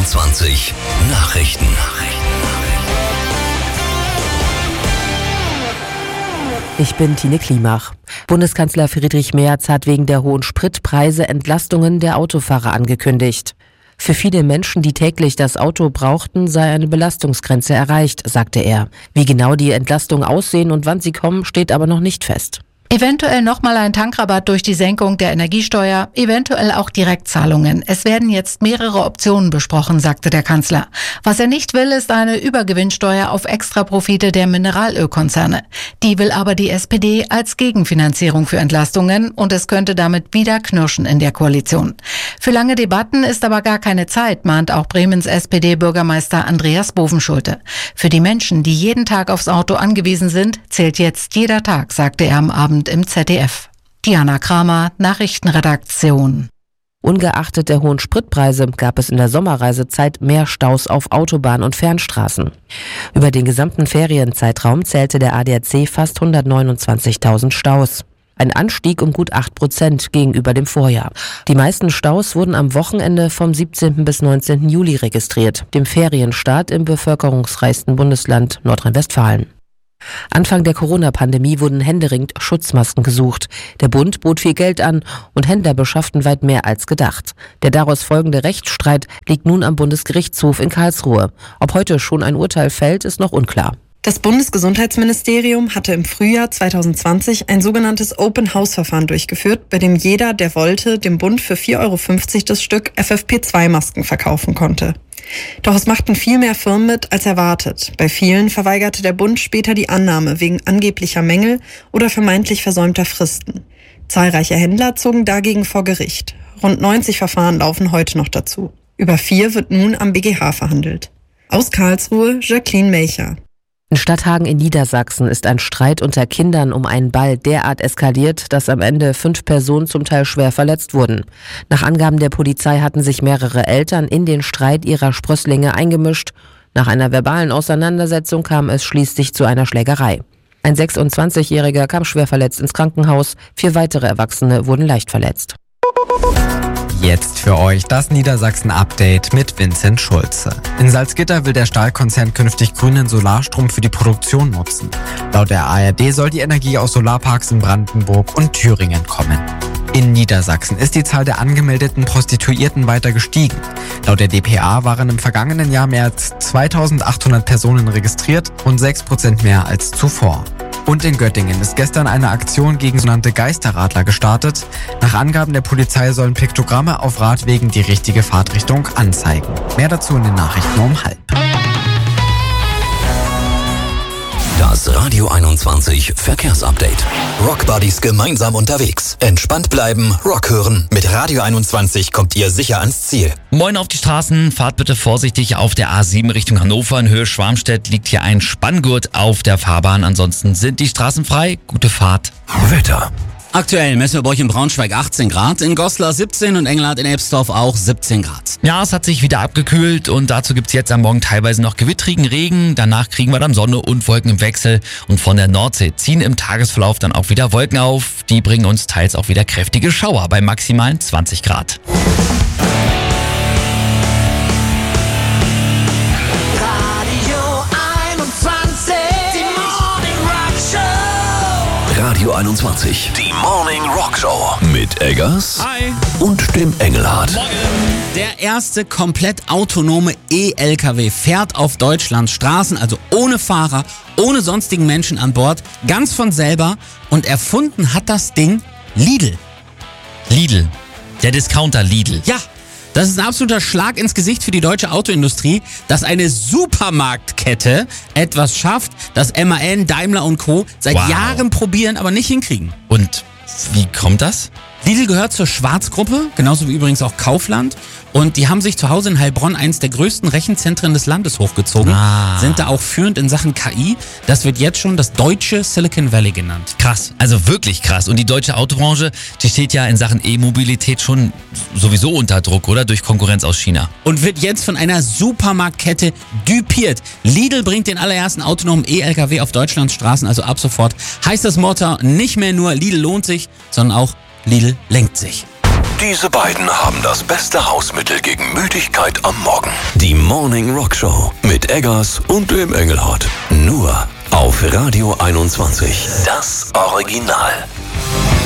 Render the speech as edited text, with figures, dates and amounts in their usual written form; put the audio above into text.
21 Nachrichten. Ich bin Tine Klimach. Bundeskanzler Friedrich Merz hat wegen der hohen Spritpreise Entlastungen der Autofahrer angekündigt. Für viele Menschen, die täglich das Auto brauchten, sei eine Belastungsgrenze erreicht, sagte er. Wie genau die Entlastungen aussehen und wann sie kommen, steht aber noch nicht fest. Eventuell nochmal ein Tankrabatt durch die Senkung der Energiesteuer, eventuell auch Direktzahlungen. Es werden jetzt mehrere Optionen besprochen, sagte der Kanzler. Was er nicht will, ist eine Übergewinnsteuer auf Extraprofite der Mineralölkonzerne. Die will aber die SPD als Gegenfinanzierung für Entlastungen und es könnte damit wieder knirschen in der Koalition. Für lange Debatten ist aber gar keine Zeit, mahnt auch Bremens SPD-Bürgermeister Andreas Bovenschulte. Für die Menschen, die jeden Tag aufs Auto angewiesen sind, zählt jetzt jeder Tag, sagte er am Abend im ZDF. Diana Kramer, Nachrichtenredaktion. Ungeachtet der hohen Spritpreise gab es in der Sommerreisezeit mehr Staus auf Autobahn- und Fernstraßen. Über den gesamten Ferienzeitraum zählte der ADAC fast 129.000 Staus. Ein Anstieg um gut 8% gegenüber dem Vorjahr. Die meisten Staus wurden am Wochenende vom 17. bis 19. Juli registriert, dem Ferienstart im bevölkerungsreichsten Bundesland Nordrhein-Westfalen. Anfang der Corona-Pandemie wurden händeringend Schutzmasken gesucht. Der Bund bot viel Geld an und Händler beschafften weit mehr als gedacht. Der daraus folgende Rechtsstreit liegt nun am Bundesgerichtshof in Karlsruhe. Ob heute schon ein Urteil fällt, ist noch unklar. Das Bundesgesundheitsministerium hatte im Frühjahr 2020 ein sogenanntes Open-House-Verfahren durchgeführt, bei dem jeder, der wollte, dem Bund für 4,50 € das Stück FFP2-Masken verkaufen konnte. Doch es machten viel mehr Firmen mit als erwartet. Bei vielen verweigerte der Bund später die Annahme wegen angeblicher Mängel oder vermeintlich versäumter Fristen. Zahlreiche Händler zogen dagegen vor Gericht. Rund 90 Verfahren laufen heute noch dazu. Über 4 wird nun am BGH verhandelt. Aus Karlsruhe, Jacqueline Melcher. In Stadthagen in Niedersachsen ist ein Streit unter Kindern um einen Ball derart eskaliert, dass am Ende 5 Personen zum Teil schwer verletzt wurden. Nach Angaben der Polizei hatten sich mehrere Eltern in den Streit ihrer Sprösslinge eingemischt. Nach einer verbalen Auseinandersetzung kam es schließlich zu einer Schlägerei. Ein 26-Jähriger kam schwer verletzt ins Krankenhaus, 4 weitere Erwachsene wurden leicht verletzt. Jetzt für euch das Niedersachsen-Update mit Vincent Schulze. In Salzgitter will der Stahlkonzern künftig grünen Solarstrom für die Produktion nutzen. Laut der ARD soll die Energie aus Solarparks in Brandenburg und Thüringen kommen. In Niedersachsen ist die Zahl der angemeldeten Prostituierten weiter gestiegen. Laut der dpa waren im vergangenen Jahr mehr als 2.800 Personen registriert, rund 6% mehr als zuvor. Und in Göttingen ist gestern eine Aktion gegen sogenannte Geisterradler gestartet. Nach Angaben der Polizei sollen Piktogramme auf Radwegen die richtige Fahrtrichtung anzeigen. Mehr dazu in den Nachrichten um 12:30. Das Radio 21 Verkehrsupdate. Rockbuddies gemeinsam unterwegs. Entspannt bleiben, Rock hören. Mit Radio 21 kommt ihr sicher ans Ziel. Moin auf die Straßen. Fahrt bitte vorsichtig auf der A7 Richtung Hannover. In Höhe Schwarmstedt liegt hier ein Spanngurt auf der Fahrbahn. Ansonsten sind die Straßen frei. Gute Fahrt. Wetter. Aktuell messen wir bei euch in Braunschweig 18 Grad, in Goslar 17 und Engelhardt in Elbsdorf auch 17 Grad. Ja, es hat sich wieder abgekühlt und dazu gibt's jetzt am Morgen teilweise noch gewittrigen Regen. Danach kriegen wir dann Sonne und Wolken im Wechsel. Und von der Nordsee ziehen im Tagesverlauf dann auch wieder Wolken auf. Die bringen uns teils auch wieder kräftige Schauer bei maximalen 20 Grad. Radio 21, die Morning Rock Show. Mit Eggers. Hi. Und dem Engelhardt. Morgen. Der erste komplett autonome E-LKW fährt auf Deutschlands Straßen, also ohne Fahrer, ohne sonstigen Menschen an Bord, ganz von selber. Und erfunden hat das Ding Lidl. Lidl. Der Discounter Lidl. Ja. Das ist ein absoluter Schlag ins Gesicht für die deutsche Autoindustrie, dass eine Supermarktkette etwas schafft, das MAN, Daimler und Co. seit Jahren probieren, aber nicht hinkriegen. Und wie kommt das? Lidl gehört zur Schwarz-Gruppe, genauso wie übrigens auch Kaufland. Und die haben sich zu Hause in Heilbronn eines der größten Rechenzentren des Landes hochgezogen. Sind da auch führend in Sachen KI. Das wird jetzt schon das deutsche Silicon Valley genannt. Krass, also wirklich krass. Und die deutsche Autobranche, die steht ja in Sachen E-Mobilität schon sowieso unter Druck, oder? Durch Konkurrenz aus China. Und wird jetzt von einer Supermarktkette düpiert. Lidl bringt den allerersten autonomen E-LKW auf Deutschlands Straßen, also ab sofort. Heißt das Motto nicht mehr nur Lidl lohnt sich, sondern auch Lidl lenkt sich. Diese beiden haben das beste Hausmittel gegen Müdigkeit am Morgen. Die Morning Rock Show mit Eggers und dem Engelhardt. Nur auf Radio 21. Das Original.